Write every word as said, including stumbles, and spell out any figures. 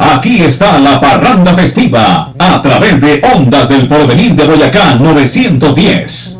Aquí está la parranda festiva, a través de Ondas del Porvenir de Boyacá novecientos diez.